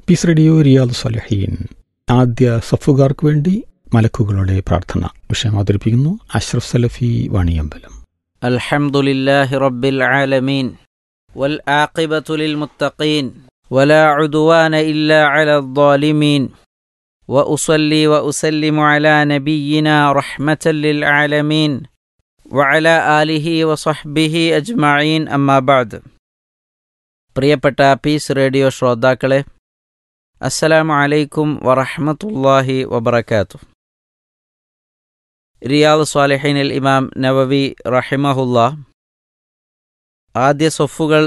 Piece radio Riyadh സ്വാലിഹീൻ ആദ്യ സഫുകാർക്ക് വേണ്ടി മലക്കുകളുടെ പ്രാർത്ഥന വിഷയം അവതരിപ്പിക്കുന്നു അഷ്റഫ് സലഫി വാണിയമ്പലം. അൽഹംദുലില്ലാഹി റബ്ബിൽ ആലമീൻ വൽ ആഖിബത്തു ലിൽ മുത്തഖീൻ വലാ ഉദ്വാന ഇല്ലാ അലൽ ളാലിമീൻ വഉസല്ലി വഉസല്ലിമു അലാ നബിയ്യിനാ റഹ്മത്തൽ ലിൽ ആലമീൻ വഅലാ ആലിഹി വസഹ്ബിഹി അജ്മഈൻ അമ്മാ ബഅദ്. പ്രിയപ്പെട്ട പീസ് റേഡിയോ ശ്രോതാക്കളെ, അസ്സലാമു അലൈക്കും വറഹ്മത്തുള്ളാഹി വബറകാതുഹു. റിയാദ് സ്വാലിഹീനിൽ ഇമാം നവവി റഹിമഹുല്ലാ ആദ്യ സൊഫുകൾ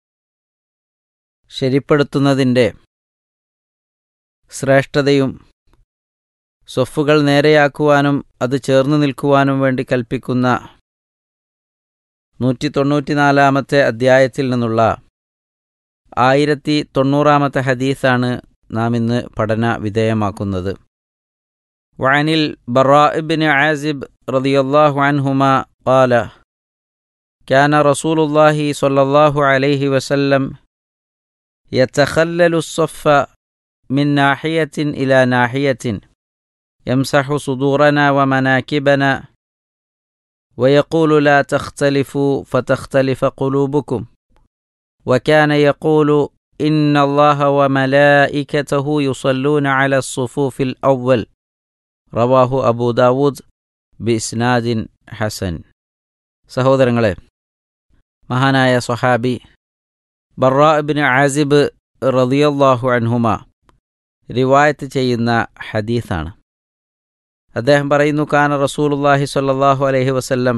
ശരിപ്പെടുത്തുന്നതിൻ്റെ ശ്രേഷ്ഠതയും സൊഫുകൾ നേരെയാക്കുവാനും അത് ചേർന്ന് നിൽക്കുവാനും വേണ്ടി കൽപ്പിക്കുന്ന 194 അധ്യായത്തിൽ നിന്നുള്ള 1090 ഹദീസാണ് നാം ഇന്ന് പഠന വിധേയമാക്കുന്നത്. വഅനിൽ ബറാഇ ഇബ്നു ആസിബ് റളിയല്ലാഹു അൻഹുമാ ഖാല കാന റസൂലുള്ളാഹി സ്വല്ലല്ലാഹു അലൈഹി വസല്ലം യതഖല്ലലു الصف من ناحية إلى ناحية يمسح صدورنا ومناكبنا ويقول لا تختلفوا فتختلف قلوبكم وكان يقول إن الله وملائكته يصلون على الصفوف الأول رواه أبو داود بإسناد حسن. സഹോദരങ്ങളെ, മഹാനായ സ്വഹാബി ബറാ ഇബ്നു ആസിബ് റളിയല്ലാഹു അൻഹുമ റിവായത്ത് ചെയ്യുന്ന ഹദീസാണ്. അദ്ദേഹം പറയുന്നു, കാന റസൂലുള്ളാഹി സ്വല്ലല്ലാഹു അലൈഹി വസല്ലം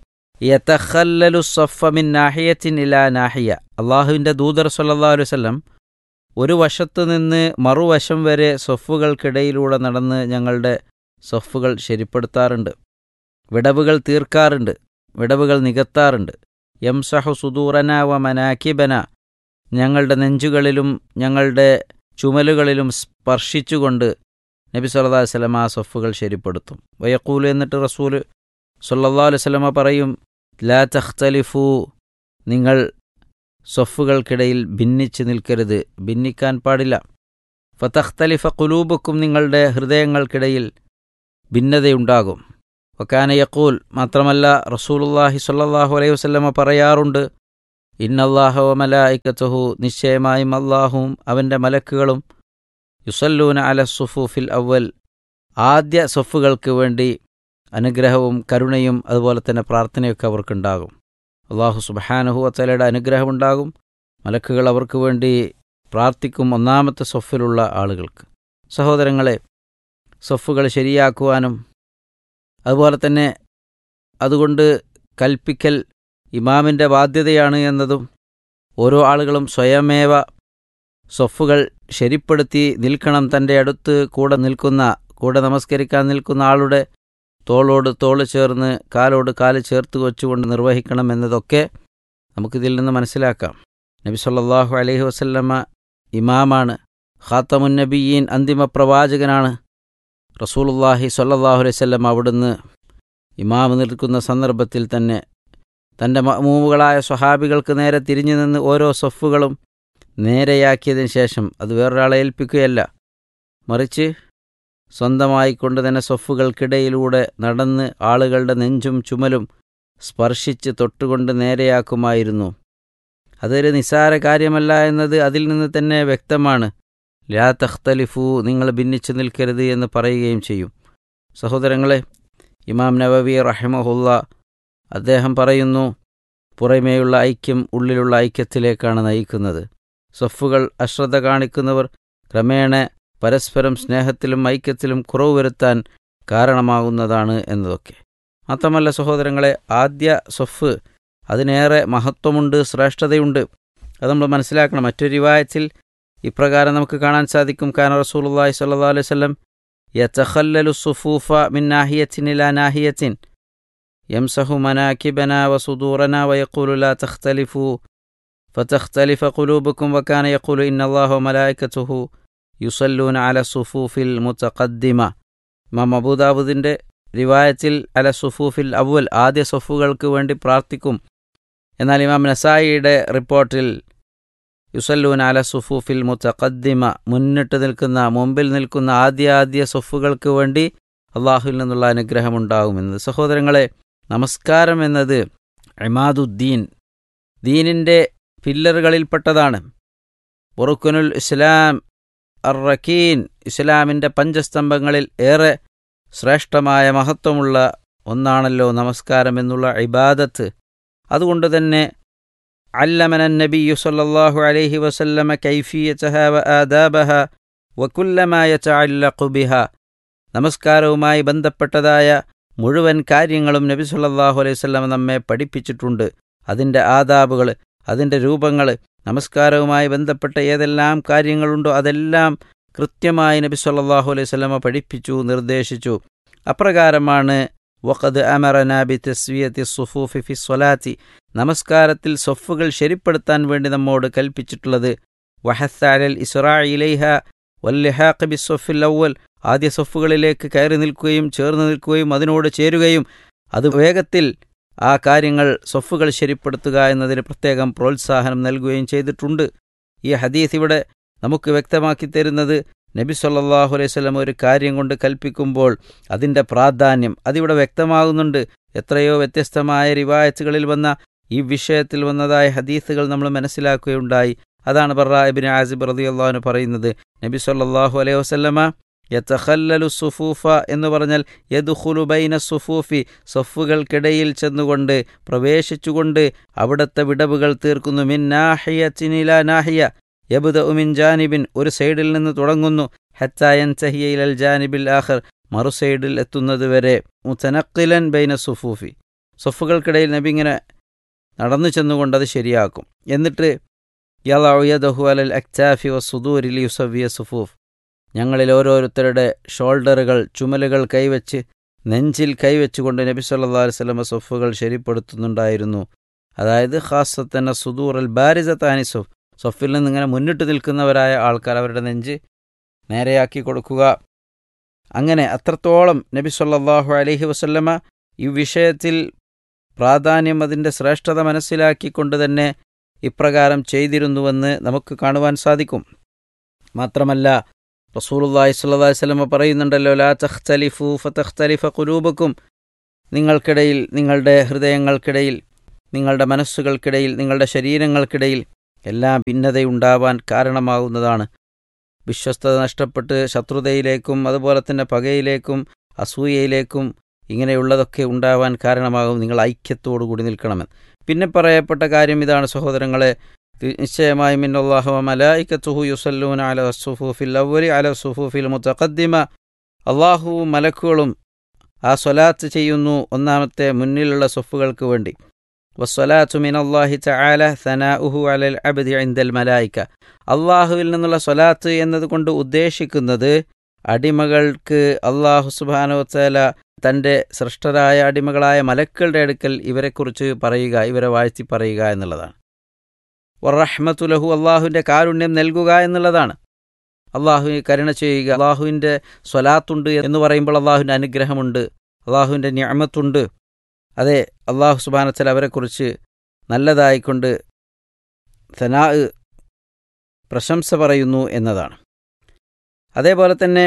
യതഖല്ലലു الصف من ناحية إلى ناحية. അല്ലാഹുവിൻ്റെ ദൂതർ സ്വല്ലല്ലാഹു അലൈഹി വസല്ലം ഒരു വശത്തു നിന്ന് മറുവശം വരെ സൊഫുകൾക്കിടയിലൂടെ നടന്ന് ഞങ്ങളുടെ സൊഫുകൾ ശരിപ്പെടുത്താറുണ്ട്, വിടവുകൾ തീർക്കാറുണ്ട്, വിടവുകൾ നികത്താറുണ്ട്. യംസഹു സുദൂറന വ മനാകിബന, ഞങ്ങളുടെ നെഞ്ചുകളിലും ഞങ്ങളുടെ ചുമലുകളിലും സ്പർശിച്ചുകൊണ്ട് നബി സല്ലല്ലാഹു അലൈഹി വസല്ലം ആ സൊഫുകൾ ശരിപ്പെടുത്തും. വയഖൂലു, എന്നിട്ട് റസൂൽ സല്ലല്ലാഹു അലൈഹി വസല്ലം പറയും, ലാ തഖ്തലിഫു, നിങ്ങൾ സൊഫുകൾക്കിടയിൽ ഭിന്നിച്ച് നിൽക്കരുത്, ഭിന്നിക്കാൻ പാടില്ല. ഫതഖ്തലിഫ ഖുലൂബുക്കും, നിങ്ങളുടെ ഹൃദയങ്ങൾക്കിടയിൽ ഭിന്നതയുണ്ടാകും. വകാന യഖൂൽ, മാത്രമല്ല റസൂലുള്ളാഹി സ്വല്ലല്ലാഹു അലൈഹി വസല്ലം പറയാറുണ്ട്, ഇന്നല്ലാഹ വ മലായികതുഹു, നിശ്ചയമായും അല്ലാഹുവും അവൻ്റെ മലക്കുകളും യുസല്ലൂന അല സുഫൂഫിൽ അവൽ, ആദ്യ സൊഫുകൾക്ക് വേണ്ടി അനുഗ്രഹവും കരുണയും അതുപോലെ തന്നെ പ്രാർത്ഥനയൊക്കെ അവർക്കുണ്ടാകും. അല്ലാഹു സുബ്ഹാനഹു വ തആലയുടെ അനുഗ്രഹമുണ്ടാകും, മലക്കുകൾ അവർക്ക് വേണ്ടി പ്രാർത്ഥിക്കും, ഒന്നാമത്തെ സൊഫിലുള്ള ആളുകൾക്ക്. സഹോദരങ്ങളെ, സൊഫുകൾ ശരിയാക്കുവാനും അതുപോലെ തന്നെ അതുകൊണ്ട് കൽപ്പിക്കൽ ഇമാമിൻ്റെ ബാധ്യതയാണ് എന്നതും, ഓരോ ആളുകളും സ്വയമേവ സൊഫുകൾ ശരിപ്പെടുത്തി നിൽക്കണം. തൻ്റെ അടുത്ത് കൂടെ നമസ്കരിക്കാൻ നിൽക്കുന്ന ആളുടെ തോളോട് തോള് ചേർന്ന് കാലോട് കാല് ചേർത്ത് വെച്ചുകൊണ്ട് നിർവഹിക്കണം എന്നതൊക്കെ നമുക്കിതിൽ നിന്ന് മനസ്സിലാക്കാം. നബി സല്ലല്ലാഹു അലൈഹി വസല്ലമ ഇമാമാണ്, ഖാത്തമുൻ നബിയീൻ, അന്തിമ പ്രവാചകനാണ്. റസൂലുള്ളാഹി സ്വല്ലല്ലാഹു അലൈഹി വസല്ലം അവിടുന്ന് ഇമാം നിൽക്കുന്ന സന്ദർഭത്തിൽ തന്നെ തൻ്റെ മഅ്മൂമുകളായ സ്വഹാബികൾക്ക് നേരെ തിരിഞ്ഞു നിന്ന് ഓരോ സൊഫുകളും നേരെയാക്കിയതിന് ശേഷം അത് വേറൊരാളെ ഏൽപ്പിക്കുകയല്ല, മറിച്ച് സ്വന്തമായി കൊണ്ട് തന്നെ സൊഫുകൾക്കിടയിലൂടെ നടന്ന് ആളുകളുടെ നെഞ്ചും ചുമലും സ്പർശിച്ച് തൊട്ടുകൊണ്ട് നേരെയാക്കുമായിരുന്നു. അതൊരു നിസ്സാര കാര്യമല്ല എന്നത് അതിൽ നിന്ന് തന്നെ വ്യക്തമാണ്. ലാ തഖ്തലിഫു, നിങ്ങൾ ഭിന്നിച്ചു നിൽക്കരുത് എന്ന് പറയുകയും ചെയ്യും. സഹോദരങ്ങളെ, ഇമാം നവവി റഹിമഹുല്ലാ അദ്ദേഹം പറയുന്നു, പുറമേയുള്ള ഐക്യം ഉള്ളിലുള്ള ഐക്യത്തിലേക്കാണ് നയിക്കുന്നത്. സൊഫുകൾ അശ്രദ്ധ കാണിക്കുന്നവർ ക്രമേണ പരസ്പരം സ്നേഹത്തിലും ഐക്യത്തിലും കുറവ് വരുത്താൻ കാരണമാകുന്നതാണ് എന്നതൊക്കെ. മാത്രമല്ല സഹോദരങ്ങളെ, ആദ്യ സൊഫ് അതിനേറെ മഹത്വമുണ്ട്, ശ്രേഷ്ഠതയുണ്ട്. അത് നമ്മൾ മനസ്സിലാക്കണം. മറ്റൊരു റിവായത്തിൽ ഇപ്രകാരം നമുക്ക് കാണാൻ സാധിക്കും, കാന റസൂലുള്ളാഹി സ്വല്ലല്ലാഹു അലൈഹി വസല്ലം യതഖല്ലലു സുഫൂഫ മിൻ നാഹിയത്തിൻ ഇലാ നാഹിയത്തിൻ യംസഹു മനാകിബന വസുദൂറന വയഖൂലു ലാ തഖ്തലിഫു ഫതഖ്തലിഫ ഖുലൂബുക്കും വകാന യഖൂലു ഇന്നല്ലാഹ വമലായികതുഹു യുസല്ലൂന അല സുഫൂഫിൽ മുതഖദ്ദിമ. ഇമാം അബൂ ദാവൂദിൻ്റെ റിവായത്തിൽ അല സുഫൂഫിൽ അവൽ, ആദ്യ സൊഫുകൾക്ക് വേണ്ടി പ്രാർത്ഥിക്കും. എന്നാൽ ഇമാം നസായിയുടെ റിപ്പോർട്ടിൽ യുസല്ലൂന അല സുഫൂഫിൽ മുതഖദ്ദിമ, മുമ്പിൽ നിൽക്കുന്ന ആദ്യ സൊഫുകൾക്ക് വേണ്ടി അള്ളാഹുവിൽ നിന്നുള്ള അനുഗ്രഹമുണ്ടാകുമെന്നത്. സഹോദരങ്ങളെ, നമസ്കാരം എന്നത് ഇമാദുദ്ദീൻ, ദീനിൻ്റെ പില്ലറുകളിൽപ്പെട്ടതാണ്. റുക്നുൽ ഇസ്ലാം അർ-റക്കീൻ, ഇസ്ലാമിൻ്റെ പഞ്ചസ്തംഭങ്ങളിൽ ഏറെ ശ്രേഷ്ഠമായ മഹത്വമുള്ള ഒന്നാണല്ലോ നമസ്കാരം എന്നുള്ള ഇബാദത്ത്. അതുകൊണ്ട് തന്നെ അല്ലമന നബിയ്യു സല്ലല്ലാഹു അലൈഹി വസല്ലമ കൈഫിയതഹ വആദാബഹ വകുല്ലമാ യതഅല്ലഖു ബിഹാ, നമസ്കാരവുമായി ബന്ധപ്പെട്ടതായ മുഴുവൻ കാര്യങ്ങളും നബി സല്ലല്ലാഹു അലൈഹി വസല്ലമ നമ്മെ പഠിപ്പിച്ചിട്ടുണ്ട്. അതിൻ്റെ ആദാബുകൾ, അതിൻ്റെ രൂപങ്ങൾ, നമസ്കാരവുമായി ബന്ധപ്പെട്ട ഏതെല്ലാം കാര്യങ്ങളുണ്ടോ അതെല്ലാം കൃത്യമായി നബി സല്ലല്ലാഹു അലൈഹി വസല്ലമ പഠിപ്പിച്ചു, നിർദ്ദേശിച്ചു. അപ്രകാരമാണ് വഖദ് അമറനാ ബിതസ്വിയത്തി സുഫൂഫി ഫി സ്വലാത്തി, നമസ്കാരത്തിൽ സൊഫുകൾ ശരിപ്പെടുത്താൻ വേണ്ടി നമ്മോട് കൽപ്പിച്ചിട്ടുള്ളത്. വഹസ്സ അലൽ ഇസ്റാഇ ഇലൈഹ വല്ലിഹാഖ് ബിസ്സഫിൽ അവ്വൽ, ആദ്യ സൊഫുകളിലേക്ക് കയറി നിൽക്കുകയും ചേർന്ന് നിൽക്കുകയും അതിനോട് ചേരുകയും അത് വേഗത്തിൽ ആ കാര്യങ്ങൾ സൊഫുകൾ ശരിപ്പെടുത്തുക എന്നതിന് പ്രത്യേകം പ്രോത്സാഹനം നൽകുകയും ചെയ്തിട്ടുണ്ട്. ഈ ഹദീസ് ഇവിടെ നമുക്ക് വ്യക്തമാക്കി തരുന്നത് നബി സല്ലല്ലാഹു അലൈഹി വസല്ലം ഒരു കാര്യം കൊണ്ട് കൽപ്പിക്കുമ്പോൾ അതിൻ്റെ പ്രാധാന്യം അതിവിടെ വ്യക്തമാകുന്നുണ്ട്. എത്രയോ വ്യത്യസ്തമായ റിവായത്തുകളിൽ വന്ന ഈ വിഷയത്തിൽ വന്നതായ ഹദീസുകൾ നമ്മൾ മനസ്സിലാക്കുകയുണ്ടായി. അതാണ് ബറാ ഇബ്നു ആസിബ് റളിയല്ലാഹു അൻഹു പറയുന്നത്, നബി സല്ലല്ലാഹു അലൈഹി വസല്ലമ യതഖല്ലലു സുഫൂഫ എന്ന് പറഞ്ഞാൽ യദ്ഖുലു ബൈന സുഫൂഫി, സഫുകൾക്കിടയിൽ ചെന്നുകൊണ്ട് പ്രവേശിച്ചുകൊണ്ട് അവിടുത്തെ വിടവുകൾ തീർക്കുന്നു. മിൻ നാഹിയത്തിൻ ഇലാ നാഹിയ യബ്ദഉ മിൻ ജാനിബിൻ, ഒരു സൈഡിൽ നിന്ന് തുടങ്ങുന്നു, ഹത്താ യൻതഹിയ ഇലൽ ജാനിബിൽ ആഖിർ, മറു സൈഡിൽ എത്തുന്നത് വരെ. മുതനഖിലൻ ബൈന സുഫൂഫി, സഫുകൾക്കിടയിൽ നബി ഇങ്ങനെ നടന്നു ചെന്നുകൊണ്ട് അത് ശരിയാക്കും. എന്നിട്ട് യളഉ യദഹു അലൽ അക്താഫി വസ്സുദൂരി ലിയുസവ്വിയ സുഫൂഫ്, ഞങ്ങളിൽ ഓരോരുത്തരുടെ ഷോൾഡറുകൾ, ചുമലുകൾ കൈവച്ച് നെഞ്ചിൽ കൈവച്ചുകൊണ്ട് നബി സല്ലല്ലാഹു അലൈഹി വസല്ലം സഫുകൾ ശരിപ്പെടുത്തുന്നുണ്ടായിരുന്നു. അതായത് ഖാസത്തന സുദൂർ അൽ ബാരിസത്താനി സഫ്, സഫിൽ നിന്ന് ഇങ്ങനെ മുന്നിട്ട് നിൽക്കുന്നവരായ ആൾക്കാർ അവരുടെ നെഞ്ച് നേരെയാക്കി കൊടുക്കുക. അങ്ങനെ അത്രത്തോളം നബി സല്ലല്ലാഹു അലൈഹി വസല്ലമ ഈ വിഷയത്തിൽ പ്രാധാന്യം, അതിൻ്റെ ശ്രേഷ്ഠത മനസ്സിലാക്കിക്കൊണ്ട് തന്നെ ഇപ്രകാരം ചെയ്തിരുന്നുവെന്ന് നമുക്ക് കാണുവാൻ സാധിക്കും. മാത്രമല്ല റസൂലുള്ളാഹി സ്വല്ലല്ലാഹു അലൈഹി വസല്ലം പറയുന്നുണ്ടല്ലോ, ലാ തഖ്തലിഫു ഫതഖ്തലിഫ ഖുലൂബുക്കും, നിങ്ങൾക്കിടയിൽ, നിങ്ങളുടെ ഹൃദയങ്ങൾക്കിടയിൽ, നിങ്ങളുടെ മനസ്സുകൾക്കിടയിൽ, നിങ്ങളുടെ ശരീരങ്ങൾക്കിടയിൽ എല്ലാം ഭിന്നതയുണ്ടാവാൻ കാരണമാകുന്നതാണ്. വിശ്വസ്തത നഷ്ടപ്പെട്ട് ശത്രുതയിലേക്കും അതുപോലെ തന്നെ പകയിലേക്കും അസൂയയിലേക്കും ഇങ്ങനെയുള്ളതൊക്കെ ഉണ്ടാവാൻ കാരണമാകും. നിങ്ങൾ ഐക്യത്തോടുകൂടി നിൽക്കണമെന്ന്. പിന്നെ പറയപ്പെട്ട കാര്യം ഇതാണ് സഹോദരങ്ങളെ, നിശ്ചയമായും ഇന്നല്ലാഹു വ മലായികത്തുഹു യുസല്ലൂന അല സുഫൂഫിൽ അവ്വലി അല സുഫൂഫിൽ മുതഖദ്ദിമ, അല്ലാഹുവും മലക്കുകളും ആ സ്വലാത്ത് ചെയ്യുന്നു ഒന്നാമത്തെ മുന്നിലുള്ള സൊഫുകൾക്ക് വേണ്ടി. വസ്സലാത്തു മിനല്ലാഹി തആല സനാഉഹു അലൽ അബ്ദി ഇൻദൽ മലായിക, അള്ളാഹുവിൽ നിന്നുള്ള സ്വലാത്ത് എന്നതുകൊണ്ട് ഉദ്ദേശിക്കുന്നത് അടിമകൾക്ക് അള്ളാഹു സുബ്ഹാനഹു വ തആല തൻ്റെ സൃഷ്ടരായ അടിമകളായ മലക്കുകളുടെ അടുക്കൽ ഇവരെക്കുറിച്ച് പറയുക, ഇവരെ വാഴ്ത്തി പറയുക എന്നുള്ളതാണ്. വറഹ്മത്തു ലഹു, അള്ളാഹുവിൻ്റെ കാരുണ്യം നൽകുക എന്നുള്ളതാണ്. അള്ളാഹുവിന് കരുണ ചെയ്യുക, അള്ളാഹുവിൻ്റെ സ്വലാത്തുണ്ട് എന്ന് പറയുമ്പോൾ അള്ളാഹുവിൻ്റെ അനുഗ്രഹമുണ്ട്, അള്ളാഹുവിൻ്റെ നിഅമത്തുണ്ട്. അതെ, അള്ളാഹു സുബ്ഹാനഹു വ തആല അവരെക്കുറിച്ച് നല്ലതായിക്കൊണ്ട് സനാ, പ്രശംസ പറയുന്നു എന്നതാണ്. അതേപോലെ തന്നെ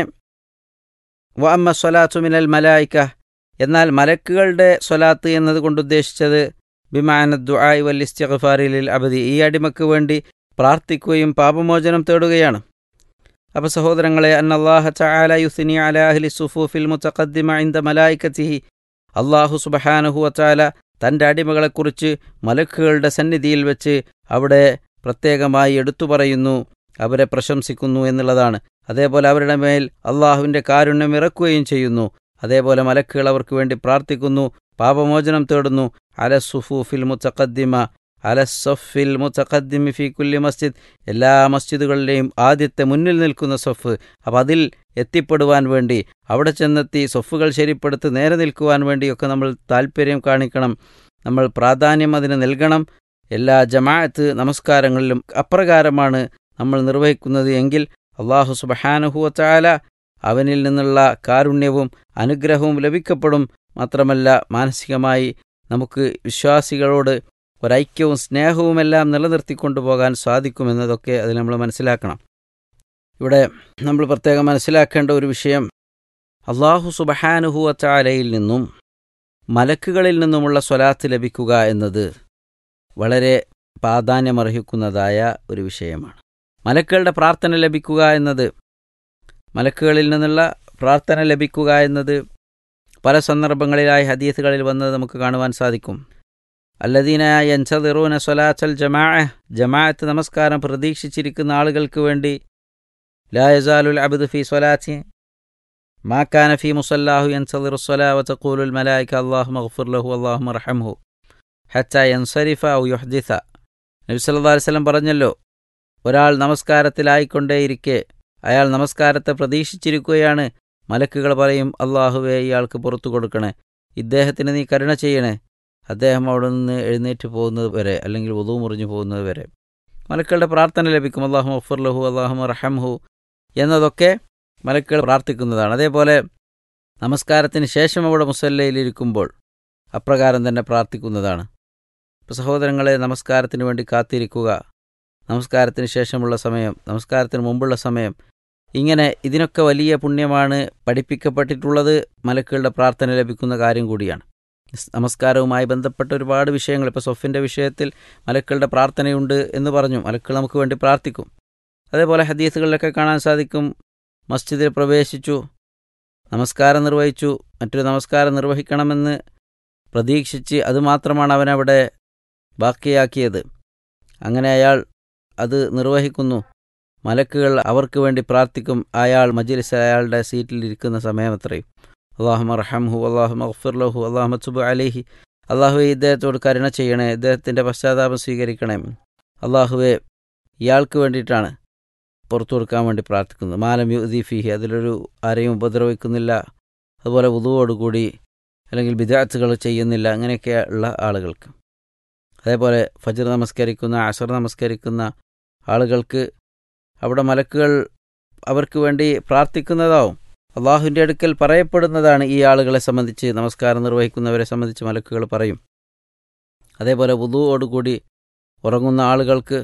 വ അമ്മ സ്വലാത്തു മിനൽ മലായിക, എന്നാൽ മലക്കുകളുടെ സ്വലാത്ത് എന്നതുകൊണ്ട് ഉദ്ദേശിച്ചത് ബിമാന ദുആഇ വൽ ഇസ്തിഗ്ഫാരി ലിൽ അബ്ദി, ഈ അടിമക്ക് വേണ്ടി പ്രാർത്ഥിക്കുകയും പാപമോചനം തേടുകയാണ്. അപ്പോൾ സഹോദരങ്ങളെ, അന്നല്ലാഹ തആല യുസ്നി അലാ അഹ്ലി സുഫൂഫിൽ മുതഖദ്ദിമ ഇൻദ മലായികതിഹി, അല്ലാഹു സുബ്ഹാനഹു വ തആല തൻ്റെ അടിമകളെക്കുറിച്ച് മലക്കുകളുടെ സന്നിധിയിൽ വെച്ച് അവിടെ പ്രത്യേകമായി എടുത്തു പറയുന്നു, അവരെ പ്രശംസിക്കുന്നു എന്നുള്ളതാണ്. അതേപോലെ അവരുടെ മേൽ അള്ളാഹുവിൻ്റെ കാരുണ്യം ഇറക്കുകയും ചെയ്യുന്നു. അതേപോലെ മലക്കുകൾ അവർക്ക് വേണ്ടി പ്രാർത്ഥിക്കുന്നു, പാപമോചനം തേടുന്നു. അല സുഫൂഫിൽ മുതഖദ്ദിമ അല സഫിൽ മുതഖദ്ദിമി ഫി കുല്ലി മസ്ജിദ്, എല്ലാ മസ്ജിദുകളിലെയും ആദ്യത്തെ മുന്നിൽ നിൽക്കുന്ന സഫ്. അപ്പം അതിൽ എത്തിപ്പെടുവാൻ വേണ്ടി, അവിടെ ചെന്നെത്തി സഫുകൾ ശരിപ്പെടുത്തി നേരെ നിൽക്കുവാൻ വേണ്ടിയൊക്കെ നമ്മൾ താല്പര്യം കാണിക്കണം, നമ്മൾ പ്രാധാന്യം അതിന് നൽകണം. എല്ലാ ജമാഅത്ത് നമസ്കാരങ്ങളിലും അപ്രകാരമാണ് നമ്മൾ നിർവഹിക്കുന്നത് എങ്കിൽ അല്ലാഹു സുബ്ഹാനഹു വ തആല അവനിൽ നിന്നുള്ള കാരുണ്യവും അനുഗ്രഹവും ലഭിക്കപ്പെടും. മാത്രമല്ല മാനസികമായി നമുക്ക് വിശ്വാസികളോട് ഒരൈക്യവും സ്നേഹവുമെല്ലാം നിലനിർത്തിക്കൊണ്ടു പോകാൻ സാധിക്കുമെന്നതൊക്കെ അതിൽ നമ്മൾ മനസ്സിലാക്കണം. ഇവിടെ നമ്മൾ പ്രത്യേകം മനസ്സിലാക്കേണ്ട ഒരു വിഷയം, അല്ലാഹു സുബ്ഹാനഹു വ തആലയിൽ നിന്നും മലക്കുകളിൽ നിന്നുമുള്ള സ്വലാത്ത് ലഭിക്കുക എന്നത് വളരെ പ്രാധാന്യമർഹിക്കുന്നതായ ഒരു വിഷയമാണ്. മലക്കുകളുടെ പ്രാർത്ഥന ലഭിക്കുക എന്നത്, മലക്കുകളിൽ നിന്നുള്ള പ്രാർത്ഥന ലഭിക്കുക എന്നത് പല സന്ദർഭങ്ങളിലായി ഹദീസുകളിൽ വന്നത് നമുക്ക് കാണുവാൻ സാധിക്കും. അല്ലദീന യൻതദിറൂന സ്വലാത്തൽ ജമാഅത്ത് നമസ്കാരം പ്രതീക്ഷിച്ചിരിക്കുന്ന ആളുകൾക്ക് വേണ്ടി ലാ യസാലുൽ അബ്ദു ഫീ സ്വലാത്തി മാ കാന ഫീ മുസല്ലാഹു യൻതദിറു സ്വലാ വതഖൂലുൽ മലായിക അല്ലാഹുമ്മഗ്ഫിർ ലഹു അല്ലാഹുമ്മ റഹംഹു ഹത്താ യൻസരിഫ ഔ യുഹ്ദിസ. നബി സല്ലല്ലാഹു അലൈഹി വസല്ലം പറഞ്ഞല്ലോ, ഒരാൾ നമസ്കാരത്തിലായിക്കൊണ്ടേയിരിക്കെ അയാൾ നമസ്കാരത്തെ പ്രതീക്ഷിച്ചിരിക്കുകയാണ്. മലക്കുകൾ പറയും, അല്ലാഹുവേ, ഇയാൾക്ക് പുറത്തു കൊടുക്കണേ, ഇദ്ദേഹത്തിന് നീ കരുണ ചെയ്യണേ. അദ്ദേഹം അവിടെ നിന്ന് എഴുന്നേറ്റ് പോകുന്നത് വരെ, അല്ലെങ്കിൽ വുളൂ മുറിഞ്ഞു പോകുന്നത് വരെ മലക്കുകളുടെ പ്രാർത്ഥന ലഭിക്കും. അല്ലാഹുമ്മഗ്ഫിർ ലഹു അല്ലാഹുമ്മ റഹംഹു എന്നതൊക്കെ മലക്കുകൾ പ്രാർത്ഥിക്കുന്നതാണ്. അതേപോലെ നമസ്കാരത്തിന് ശേഷം അവിടെ മുസല്ലയിലിരിക്കുമ്പോൾ അപ്രകാരം തന്നെ പ്രാർത്ഥിക്കുന്നതാണ്. ഇപ്പോൾ സഹോദരങ്ങളെ, നമസ്കാരത്തിന് വേണ്ടി കാത്തിരിക്കുക, നമസ്കാരത്തിന് ശേഷമുള്ള സമയം, നമസ്കാരത്തിന് മുമ്പുള്ള സമയം, ഇങ്ങനെ ഇതിനൊക്കെ വലിയ പുണ്യമാണ് പഠിപ്പിക്കപ്പെട്ടിട്ടുള്ളത്. മലക്കുകളുടെ പ്രാർത്ഥന ലഭിക്കുന്ന കാര്യം കൂടിയാണ്. നമസ്കാരവുമായി ബന്ധപ്പെട്ട ഒരുപാട് വിഷയങ്ങൾ, ഇപ്പോൾ സൊഫിൻ്റെ വിഷയത്തിൽ മലക്കുകളുടെ പ്രാർത്ഥനയുണ്ട് എന്ന് പറഞ്ഞു. മലക്കുകൾ നമുക്ക് വേണ്ടി പ്രാർത്ഥിക്കും. അതേപോലെ ഹദീസുകളിലൊക്കെ കാണാൻ സാധിക്കും, മസ്ജിദിൽ പ്രവേശിച്ചു, നമസ്കാരം നിർവഹിച്ചു, മറ്റൊരു നമസ്കാരം നിർവഹിക്കണമെന്ന് പ്രതീക്ഷിച്ച് അതുമാത്രമാണ് അവനവിടെ ബാക്കിയാക്കിയത്. അങ്ങനെ അയാൾ അത് നിർവഹിക്കുന്നു. മലക്കുകൾ അവർക്ക് വേണ്ടി പ്രാർത്ഥിക്കും. അയാൾ മജ്ലിസിൽ അയാളുടെ സീറ്റിലിരിക്കുന്ന സമയമത്രയും. അല്ലാഹുമ്മ റഹംഹു അല്ലാഹുമ്മ ഗ്ഫിർ ലഹു അല്ലാഹുമ്മ തുബ് അലൈഹി, അല്ലാഹുവേ, ഇദ്ദേഹത്തോട് കരുണ ചെയ്യണേ, ഇദ്ദേഹത്തിൻ്റെ പശ്ചാത്താപം സ്വീകരിക്കണേ, അല്ലാഹുവേ, ഇയാൾക്ക് വേണ്ടിയിട്ടാണ് പുറത്തു കൊടുക്കാൻ വേണ്ടി പ്രാർത്ഥിക്കുന്നത്. മാലം യുദി ഫീഹി, അതിലൊരു ആരെയും ഉപദ്രവിക്കുന്നില്ല, അതുപോലെ വുദൂവോടുകൂടി അല്ലെങ്കിൽ ബിദ്അത്തുകൾ ചെയ്യുന്നില്ല, അങ്ങനെയൊക്കെ ഉള്ള ആളുകൾക്ക്. അതേപോലെ ഫജ്ർ നമസ്കരിക്കുന്ന, അസർ നമസ്കരിക്കുന്ന ആളുകൾക്ക് അവിടെ മലക്കുകൾ അവർക്ക് വേണ്ടി പ്രാർത്ഥിക്കുന്നതാവും. അള്ളാഹുവിൻ്റെ അടുക്കൽ പറയപ്പെടുന്നതാണ് ഈ ആളുകളെ സംബന്ധിച്ച്, നമസ്കാരം നിർവഹിക്കുന്നവരെ സംബന്ധിച്ച് മലക്കുകൾ പറയും. അതേപോലെ വുദൂവോടുകൂടി ഉറങ്ങുന്ന ആളുകൾക്ക്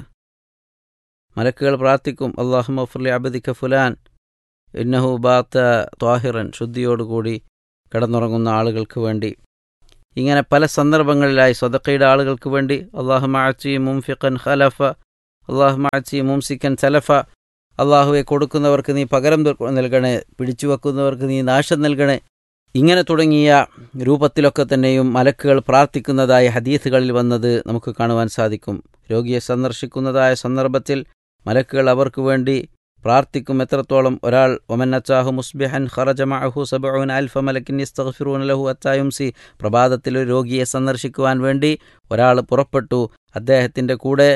മലക്കുകൾ പ്രാർത്ഥിക്കും, അല്ലാഹുമ്മ ഗ്ഫിർ ലി അബ്ദിക ഫുലാൻ ഇന്നഹു ബാത ത്വാഹിറൻ, ശുദ്ധിയോടുകൂടി കിടന്നുറങ്ങുന്ന ആളുകൾക്ക് വേണ്ടി. ഇങ്ങനെ പല സന്ദർഭങ്ങളിലായി സ്വതക്കയുടെ ആളുകൾക്ക് വേണ്ടി അല്ലാഹുമ്മ അഅതി മുംഫിഖൻ ഖലഫ, അല്ലാഹുമ്മ അഅതി മുംസിക്കൻ സലഫ, അള്ളാഹുവെ, കൊടുക്കുന്നവർക്ക് നീ പകരം നൽകണേ, പിടിച്ചു വെക്കുന്നവർക്ക് നീ നാശം നൽകണേ. ഇങ്ങനെ തുടങ്ങിയ രൂപത്തിലൊക്കെ തന്നെയും മലക്കുകൾ പ്രാർത്ഥിക്കുന്നതായ ഹദീസുകളിൽ വന്നത് നമുക്ക് കാണുവാൻ സാധിക്കും. രോഗിയെ സന്ദർശിക്കുന്നതായ സന്ദർഭത്തിൽ മലക്കുകൾ അവർക്ക് വേണ്ടി പ്രാർത്ഥിക്കും. എത്രത്തോളം? ഒരാൾ വമന്നച്ചാഹു മുസ്ബിഹൻ ഖറജ മഅഹു 70,000 മലക്കിൻ യസ്തഗ്ഫിറൂന ലഹു ഹത്താ യുംസി. പ്രഭാതത്തിൽ ഒരു രോഗിയെ സന്ദർശിക്കുവാൻ വേണ്ടി ഒരാൾ പുറപ്പെട്ടു. അദ്ദേഹത്തിൻ്റെ കൂടെ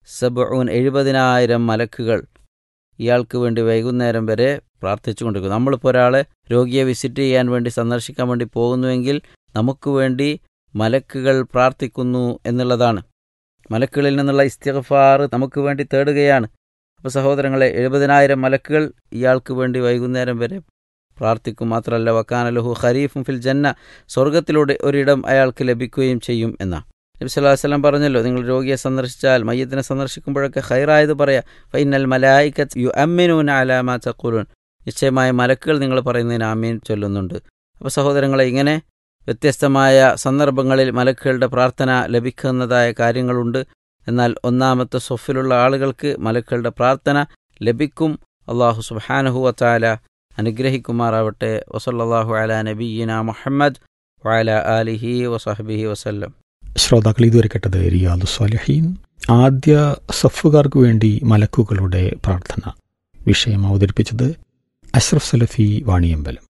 70,000 മലക്കുകൾ ഇയാൾക്ക് വേണ്ടി വൈകുന്നേരം വരെ പ്രാർത്ഥിച്ചുകൊണ്ടിരിക്കും. നമ്മളിപ്പോൾ ഒരാളെ രോഗിയെ വിസിറ്റ് ചെയ്യാൻ വേണ്ടി സന്ദർശിക്കാൻ വേണ്ടി പോകുന്നുവെങ്കിൽ നമുക്ക് വേണ്ടി മലക്കുകൾ പ്രാർത്ഥിക്കുന്നു എന്നുള്ളതാണ്. മലക്കുകളിൽ നിന്നുള്ള ഇസ്തിഗ്ഫാർ നമുക്ക് വേണ്ടി തേടുകയാണ്. അപ്പോൾ സഹോദരങ്ങളെ, 70,000 മലക്കുകൾ ഇയാൾക്ക് വേണ്ടി വൈകുന്നേരം വരെ പ്രാർത്ഥിക്കും. മാത്രമല്ല, വക്കാന ലഹു ഖരീഫും ഫിൽ ജന്ന, സ്വർഗത്തിലൂടെ ഒരിടം അയാൾക്ക് ലഭിക്കുകയും ചെയ്യും എന്നാണ് നബി സല്ലല്ലാഹു അലൈഹി വസല്ലം പറഞ്ഞല്ലോ. നിങ്ങൾ രോഗിയെ സന്ദർശിച്ചാൽ, മയ്യത്തിനെ സന്ദർശിക്കുമ്പോഴൊക്കെ ഖൈറായത് പറയാ, ഫഇന്നൽ മലായികത യുഅമ്മിനൂന അലാ മാ തഖൂലൂൻ, നിശ്ചയമായ മലക്കുകൾ നിങ്ങൾ പറയുന്നതിന് ആമീൻ ചൊല്ലുന്നുണ്ട്. അപ്പോൾ സഹോദരങ്ങളെ, ഇങ്ങനെ വ്യത്യസ്തമായ സന്ദർഭങ്ങളിൽ മലക്കുകളുടെ പ്രാർത്ഥന ലഭിക്കുന്നതായ കാര്യങ്ങളുണ്ട്. എന്നാൽ ഒന്നാമത്തെ സൊഫിലുള്ള ആളുകൾക്ക് മലക്കുകളുടെ പ്രാർത്ഥന ലഭിക്കും. അല്ലാഹു സുബ്ഹാനഹു വ തആല അനുഗ്രഹിക്കുമാറാവട്ടെ. വസല്ലല്ലാഹു അലാ നബിയ്യിനാ മുഹമ്മദ് വഅലാ ആലിഹി വസഹ്ബിഹി വസല്ലം. ശ്രോതാക്കൾ ഇതുവരെ കേട്ടത് റിയാദുസ് സ്വാലിഹീൻ, ആദ്യ സഫുകാർക്ക് വേണ്ടി മലക്കുകളുടെ പ്രാർത്ഥന. വിഷയം അവതരിപ്പിച്ചത് അഷ്റഫ് സലഫി വാണിയമ്പലം.